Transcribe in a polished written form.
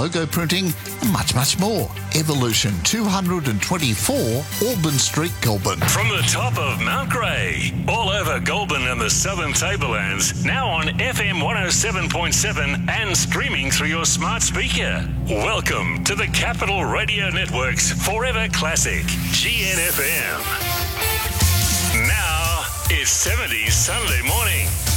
logo printing, and much, much more. Evolution 224 Auburn Street, Goulburn. From the top of Mount Grey, all over Goulburn and the Southern Tablelands, now on FM 107.7 and streaming through your smart speaker. Welcome to the Capital Radio Network's Forever Classic, GNFM. Now, it's 70s Sunday morning.